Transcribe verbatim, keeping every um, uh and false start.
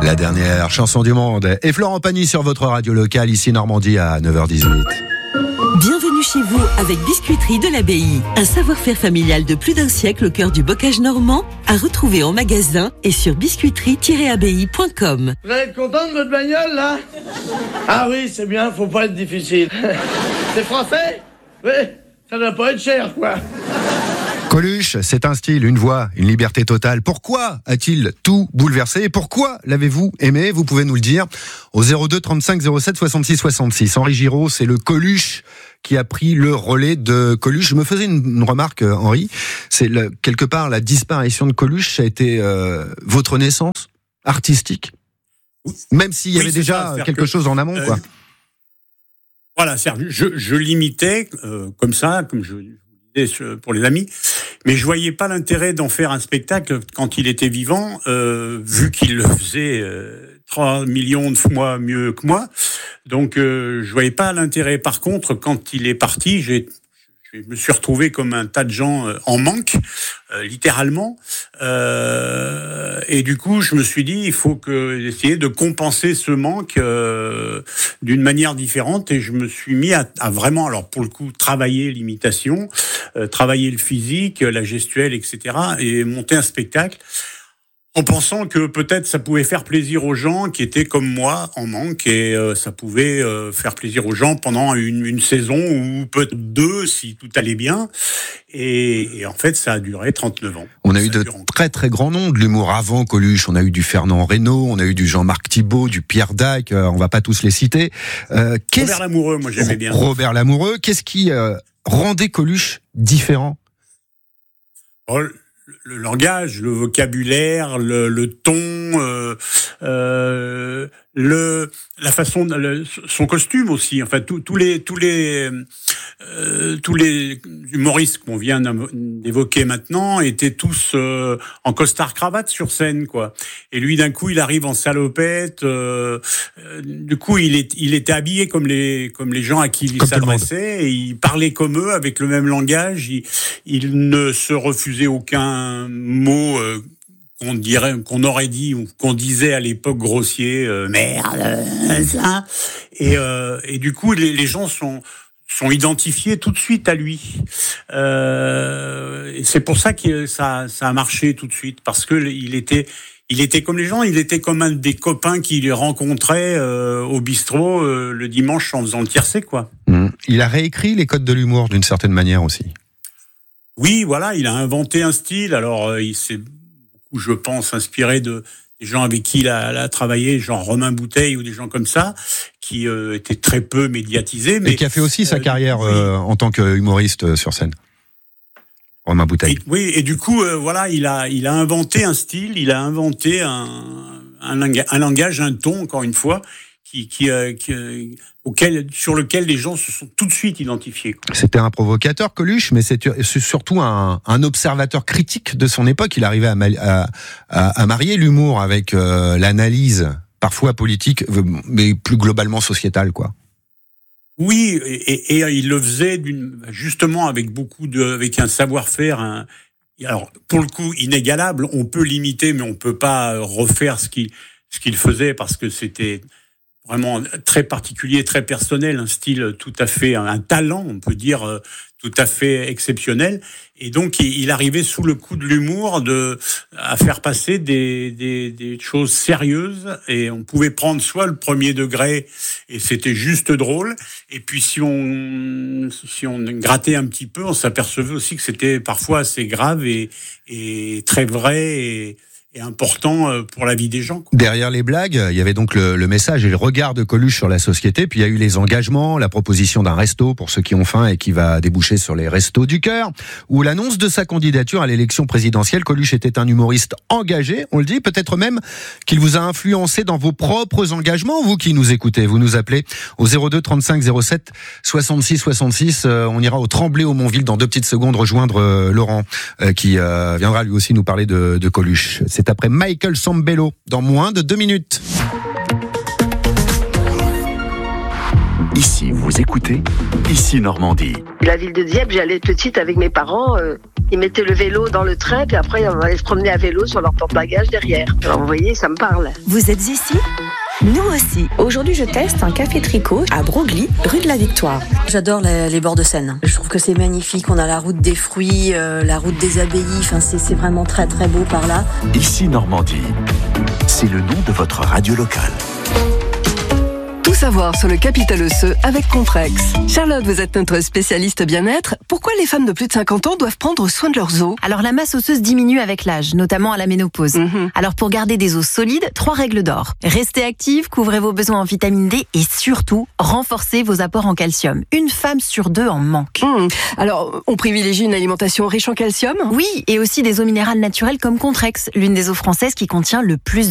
La dernière chanson du monde. Et Florent Pagny sur votre radio locale, ici Normandie à neuf heures dix-huit. Bienvenue chez vous avec Biscuiterie de l'Abbaye. Un savoir-faire familial de plus d'un siècle au cœur du bocage normand, à retrouver en magasin et sur biscuiterie tiret abbaye point com. Vous allez être content de votre bagnole, là? Ah oui, c'est bien, faut pas être difficile. C'est français? Oui, ça doit pas être cher, quoi. Coluche, c'est un style, une voix, une liberté totale. Pourquoi a-t-il tout bouleversé et pourquoi l'avez-vous aimé? Vous pouvez nous le dire au zéro deux trente-cinq zéro sept soixante-six soixante-six. Henri Giraud, c'est le Coluche qui a pris le relais de Coluche. Je me faisais une, une remarque, Henri, c'est le, quelque part la disparition de Coluche, ça a été euh, votre naissance artistique, même s'il y oui, avait déjà ça, quelque que, chose en amont, euh, quoi. Voilà, je, je l'imitais euh, comme ça, comme je pour les amis, mais je voyais pas l'intérêt d'en faire un spectacle quand il était vivant, euh, vu qu'il le faisait euh, trois millions de fois mieux que moi. Donc euh, je voyais pas l'intérêt. Par contre, quand il est parti, j'ai je me suis retrouvé comme un tas de gens en manque, euh, littéralement. Euh, et du coup, je me suis dit, il faut que essayer de compenser ce manque euh, d'une manière différente. Et je me suis mis à, à vraiment, alors pour le coup, travailler l'imitation, euh, travailler le physique, la gestuelle, et cetera, et monter un spectacle. En pensant que peut-être ça pouvait faire plaisir aux gens qui étaient comme moi en manque et euh, ça pouvait euh, faire plaisir aux gens pendant une, une saison ou peut-être deux si tout allait bien. Et, et en fait, ça a duré trente-neuf ans. On a eu ça de très très grands noms de l'humour avant Coluche. On a eu du Fernand Reynaud, on a eu du Jean-Marc Thibault, du Pierre Dac. Euh, on va pas tous les citer. Euh, Robert Lamoureux, moi j'aimais bien. Robert Lamoureux. Qu'est-ce qui euh, rendait Coluche différent? Oh, le langage, le vocabulaire, le, le ton, euh, euh, le, la façon, le, son costume aussi. Enfin, tous tous les, tous les, euh, tous les humoristes qu'on vient d'évoquer maintenant étaient tous euh, en costard cravate sur scène, quoi. Et lui, d'un coup, il arrive en salopette. Euh, euh, du coup, il est, il était habillé comme les, comme les gens à qui il s'adressait, et il parlait comme eux, avec le même langage. Il, il ne se refusait aucun mot. Euh, qu'on dirait, qu'on aurait dit ou qu'on disait à l'époque grossier, euh, merde, ça. Et, euh, et du coup, les, les gens sont sont identifiés tout de suite à lui. Euh, et c'est pour ça que ça ça a marché tout de suite, parce que il était il était comme les gens, il était comme un des copains qu'il rencontrait euh, au bistrot euh, le dimanche en faisant le tiercé, quoi. Mmh. Il a réécrit les codes de l'humour d'une certaine manière aussi. Oui, voilà, il a inventé un style. Alors, euh, il s'est beaucoup, je pense, inspiré de des gens avec qui il a, il a travaillé, genre Romain Bouteille ou des gens comme ça, qui euh, étaient très peu médiatisés. Mais, et qui a fait aussi euh, sa carrière oui. euh, en tant qu'humoriste sur scène. Romain Bouteille. Et, oui, et du coup, euh, voilà, il a, il a inventé un style, il a inventé un, un, un langage, un ton, encore une fois, qui, qui, euh, qui euh, auquel, sur lequel les gens se sont tout de suite identifiés. C'était un provocateur, Coluche, mais c'est surtout un, un observateur critique de son époque. Il arrivait à, à, à, à marier l'humour avec euh, l'analyse, parfois politique, mais plus globalement sociétale, quoi. Oui, et, et il le faisait d'une, justement avec beaucoup de, avec un savoir-faire, un, alors pour le coup inégalable. On peut l'imiter, mais on peut pas refaire ce qu'il, ce qu'il faisait, parce que c'était vraiment très particulier, très personnel, un style tout à fait, un talent, on peut dire, euh, tout à fait exceptionnel. Et donc, il arrivait sous le coup de l'humour de, à faire passer des, des, des choses sérieuses. Et on pouvait prendre soit le premier degré, et c'était juste drôle. Et puis, si on, si on grattait un petit peu, on s'apercevait aussi que c'était parfois assez grave et, et très vrai et, et important pour la vie des gens, quoi. Derrière les blagues, il y avait donc le, le message et le regard de Coluche sur la société, puis il y a eu les engagements, la proposition d'un resto pour ceux qui ont faim et qui va déboucher sur les restos du cœur, ou l'annonce de sa candidature à l'élection présidentielle. Coluche était un humoriste engagé, on le dit, peut-être même qu'il vous a influencé dans vos propres engagements, vous qui nous écoutez. Vous nous appelez au zéro deux trente-cinq zéro sept soixante-six soixante-six. Euh, on ira au Tremblay au Montville dans deux petites secondes rejoindre euh, Laurent, euh, qui euh, viendra lui aussi nous parler de, de Coluche. C'est après Michael Sambello, dans moins de deux minutes. Ici, vous écoutez, ici Normandie. La ville de Dieppe, j'allais petite avec mes parents. Euh, ils mettaient le vélo dans le train, puis après, on allait se promener à vélo sur leur porte-bagages derrière. Alors, vous voyez, ça me parle. Vous êtes ici ? Nous aussi. Aujourd'hui, je teste un café tricot à Broglie, rue de la Victoire. J'adore les, les bords de Seine. Je trouve que c'est magnifique. On a la route des fruits, euh, la route des abbayes. Enfin, c'est, c'est vraiment très très beau par là. Ici Normandie, c'est le nom de votre radio locale. Tout savoir sur le capital osseux avec Comprex. Charlotte, vous êtes notre spécialiste bien-être. Pourquoi les femmes de plus de cinquante ans doivent prendre soin de leurs os ? Alors la masse osseuse diminue avec l'âge, notamment à la ménopause. Mmh. Alors pour garder des os solides, trois règles d'or. Restez active, couvrez vos besoins en vitamine D et surtout, renforcez vos apports en calcium. Une femme sur deux en manque. Mmh. Alors, on privilégie une alimentation riche en calcium ? Oui, et aussi des eaux minérales naturelles comme Comprex, l'une des eaux françaises qui contient le plus